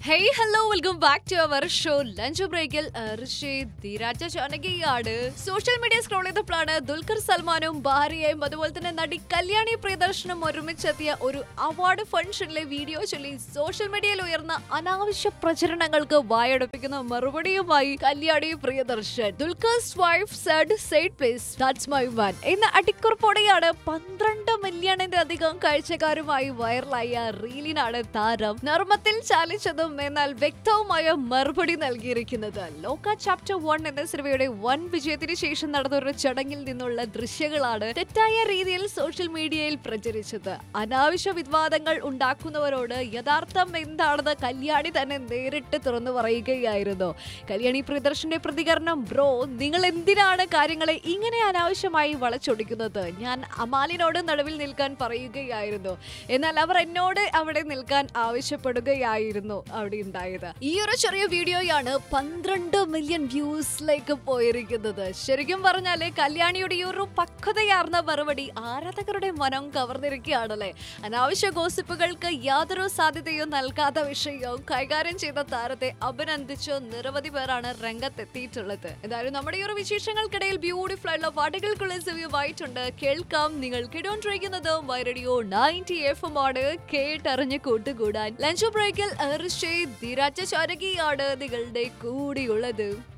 Hey, hello, welcome back to our show Lunch Breakil ധീരാജ ജാനകിയാണ് social media scroll ചെയ്തപ്പോഴാണ് ദുൽഖർ സൽമാനും ഭാര്യയും അതുപോലെ തന്നെ നടി കല്യാണി പ്രിയദർശനും ഒരുമിച്ചെത്തിയ ഒരു അവാർഡ് ഫംഗ്ഷനിലെ വീഡിയോ ചൊല്ലി സോഷ്യൽ മീഡിയയിൽ ഉയർന്ന അനാവശ്യ പ്രചരണങ്ങൾക്ക് വായടപ്പിക്കുന്ന മറുപടിയുമായി Kalyani Priyadarshan. ദുൽഖർസ് wife said please that's my one എന്ന അടിക്കുറിപ്പോടെയാണ് 12 മില്യണിലധികം കാഴ്ചക്കാരുമായി വൈറലായ റീലിനാണ് താരം നർമ്മത്തിൽ ചാലിച്ചതും എന്നാൽ വ്യക്തവുമായ മറുപടി നൽകിയിരിക്കുന്നത്. ലോക ചാപ്റ്റർ 1 എന്ന സിനിമയുടെ വൻ വിജയത്തിന് ശേഷം നടന്ന ഒരു ചടങ്ങിൽ നിന്നുള്ള ദൃശ്യങ്ങളാണ് തെറ്റായ രീതിയിൽ സോഷ്യൽ മീഡിയയിൽ പ്രചരിച്ചത്. അനാവശ്യ വിവാദങ്ങൾ ഉണ്ടാക്കുന്നവരോട് യഥാർത്ഥം എന്താണെന്ന് കല്യാണി തന്നെ നേരിട്ട് തുറന്നു പറയുകയായിരുന്നു. കല്യാണി പ്രിയദർശന്റെ പ്രതികരണം, ബ്രോ നിങ്ങൾ എന്തിനാണ് കാര്യങ്ങളെ ഇങ്ങനെ അനാവശ്യമായി വളച്ചൊടിക്കുന്നത്? ഞാൻ അമാലിനോട് നടുവിൽ നിൽക്കാൻ പറയുകയായിരുന്നു, എന്നാൽ അവർ എന്നോട് അവിടെ നിൽക്കാൻ ആവശ്യപ്പെടുകയായിരുന്നു അവിടെ ഉണ്ടായത്. ഈ ഒരു ചെറിയ വീഡിയോയാണ് 12 മില്യൺ വ്യൂസിലേക്ക് പോയിരിക്കുന്നത്. ശരിക്കും പറഞ്ഞാല് കല്യാണിയുടെ ഈ ഒരു പക്വതയാർന്ന മറുപടി ആരാധകരുടെ മനം കവർന്നിരിക്കുകയാണല്ലേ. അനാവശ്യ ഗോസിപ്പുകൾക്ക് യാതൊരു സാധ്യതയും നൽകാത്ത വിഷയവും കൈകാര്യം ചെയ്ത താരത്തെ അഭിനന്ദിച്ച് നിരവധി പേരാണ് രംഗത്തെത്തിയിട്ടുള്ളത്. എന്തായാലും നമ്മുടെ ഈ ഒരു വിശേഷങ്ങൾക്കിടയിൽ ബ്യൂട്ടിഫുൾ ആയിട്ടുള്ള പാട്ടുകൾക്കുള്ള റിവ്യൂവായിട്ടുണ്ട്. കേൾക്കാം. നിങ്ങൾ കേട്ടോണ്ടിരിക്കുന്നത് റേഡിയോ 90 FM ആണ്. കേട്ടറിഞ്ഞ് കൂട്ടുകൂടാൻ ലഞ്ച് ബ്രേക്കിൽ ധീരാജ ചാരകിയാണ് നിങ്ങളുടെ കൂടെയുള്ളത്.